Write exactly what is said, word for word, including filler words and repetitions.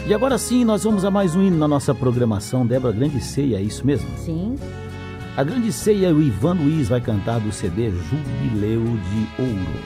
E agora sim, nós vamos a mais um hino na nossa programação. Débora, Grande Ceia, é isso mesmo? Sim. A Grande Ceia, o Ivan Luiz vai cantar do C D Jubileu de Ouro.